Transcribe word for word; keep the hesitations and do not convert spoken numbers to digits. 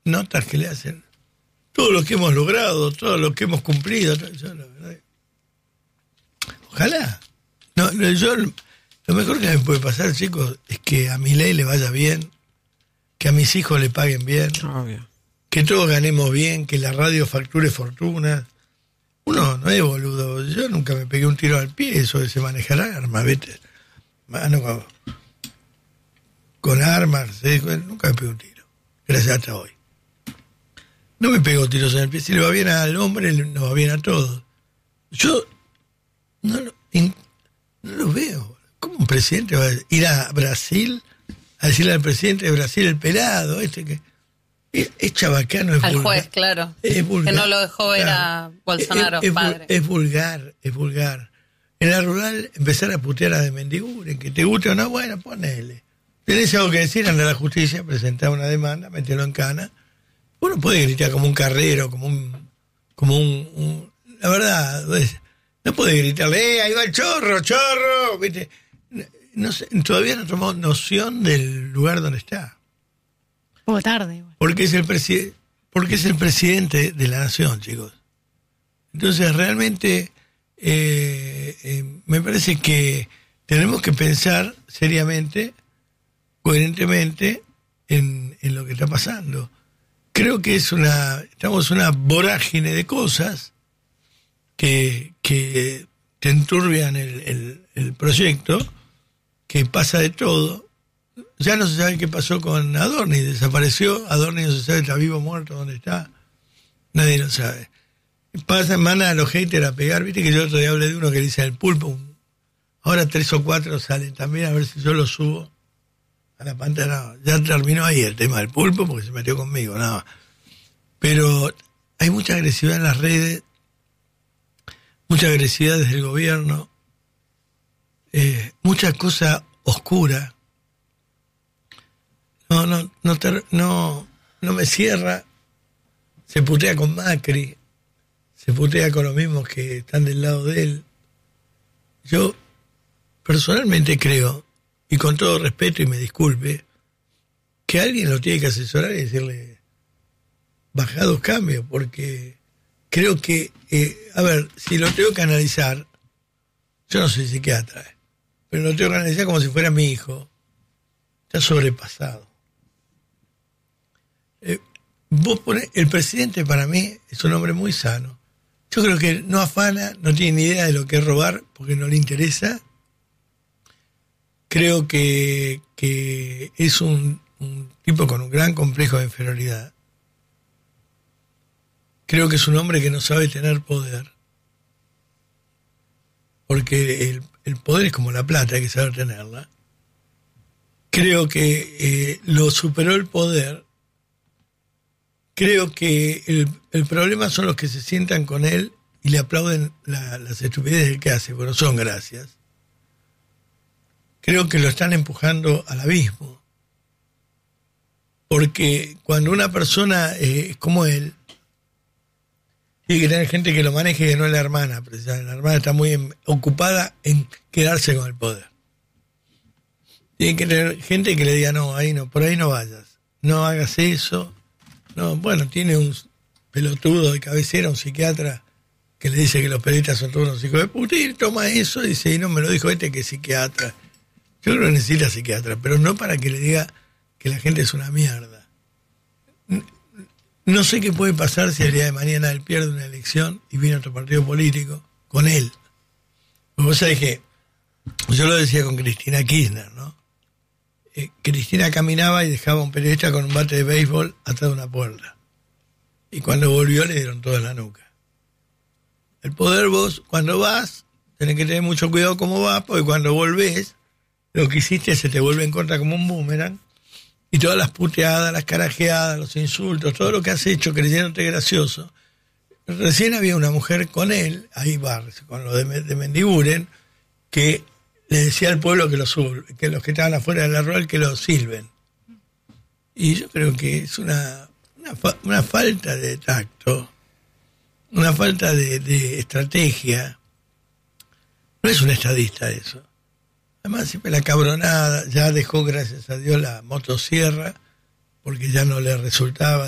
notas que le hacen todo lo que hemos logrado, todo lo que hemos cumplido. Yo, la verdad, ojalá. No, no, yo, lo mejor que me puede pasar, chicos, es que a Milei le vaya bien, que a mis hijos le paguen bien, Obvio. que todos ganemos bien, que la radio facture fortuna. Uno no es boludo. Yo nunca me pegué un tiro al pie, eso de se manejar armas, ¿viste? Mano con, con armas, ¿sí? Nunca me pegué un tiro. Gracias hasta hoy. No me pego tiros en el pie. Si le va bien al hombre, le va bien a todos. Yo no lo, in, no lo veo. ¿Cómo un presidente va a ir a Brasil a decirle al presidente de Brasil, el pelado, este que es, es chabacano, es al vulgar? Al juez, claro. Es vulgar, que no lo dejó ver claro. a Bolsonaro, es, es, padre. Es vulgar, es vulgar. En la rural, empezar a putear a de Mendiguren, que te guste o no, bueno, ponele. Tenés algo que decir, anda a la justicia, presentar una demanda, metelo en cana. Uno puede gritar como un carrero, como un... como un, un la verdad, no puede gritarle, ¡eh, ahí va el chorro, chorro! ¿Viste? No sé, todavía no tomó noción del lugar donde está. Poco tarde. Igual. Porque es el presidente, porque es el presidente de la nación, chicos. Entonces, realmente, eh, eh, me parece que tenemos que pensar seriamente, coherentemente, en, en lo que está pasando. Creo que es una, estamos en una vorágine de cosas que, que te enturbian el, el, el proyecto, que pasa de todo. Ya no se sabe qué pasó con Adorni, desapareció, Adorni no se sabe, está vivo o muerto, dónde está, nadie lo sabe. Pasan, mandan a los haters a pegar, viste que yo otro día hablé de uno que dice el pulpo, ahora tres o cuatro salen también, a ver si yo lo subo a la pantalla. No, ya terminó ahí el tema del pulpo porque se metió conmigo, nada. Pero hay mucha agresividad en las redes, mucha agresividad desde el gobierno, eh, mucha cosa oscura. No, no, no, ter, no, no me cierra. Se putea con Macri, se putea con los mismos que están del lado de él. Yo personalmente creo, y con todo respeto y me disculpe, que alguien lo tiene que asesorar y decirle, baja dos cambios, porque creo que, eh, a ver, si lo tengo que analizar, yo no soy psiquiatra, eh, pero lo tengo que analizar como si fuera mi hijo, está sobrepasado. Eh, vos ponés, el presidente para mí es un hombre muy sano. Yo creo que no afana, no tiene ni idea de lo que es robar, porque no le interesa. Creo que, que es un, un tipo con un gran complejo de inferioridad. Creo que es un hombre que no sabe tener poder. Porque el, el poder es como la plata, hay que saber tenerla. Creo que eh, lo superó el poder. Creo que el, el problema son los que se sientan con él y le aplauden la, las estupideces que hace, pero son gracias. Creo que lo están empujando al abismo. Porque cuando una persona eh, es como él, tiene que tener gente que lo maneje, que no es la hermana. Precisamente. La hermana está muy en, ocupada en quedarse con el poder. Tiene que tener gente que le diga, no, ahí no, por ahí no vayas. No hagas eso. No, bueno, tiene un pelotudo de cabecera, un psiquiatra, que le dice que los periodistas son todos unos hijos de puta, y él toma eso y dice, y no, me lo dijo este que es psiquiatra. Yo creo que necesita psiquiatra, pero no para que le diga que la gente es una mierda. No sé qué puede pasar si el día de mañana él pierde una elección y viene otro partido político con él. Porque vos sabés que, yo lo decía con Cristina Kirchner, ¿no? Eh, Cristina caminaba y dejaba a un periodista con un bate de béisbol atrás de una puerta. Y cuando volvió le dieron todo en la nuca. El poder vos, cuando vas, tenés que tener mucho cuidado cómo vas, porque cuando volvés, lo que hiciste se te vuelve en contra como un boomerang, y todas las puteadas, las carajeadas, los insultos, todo lo que has hecho creyéndote gracioso. Recién había una mujer con él, ahí va, con lo de, de Mendiguren, que le decía al pueblo que los, que los que estaban afuera de la rural que los silben. Y yo creo que es una, una, fa, una falta de tacto, una falta de, de estrategia. No es un estadista eso. Además, siempre la cabronada, ya dejó, gracias a Dios, la motosierra, porque ya no le resultaba.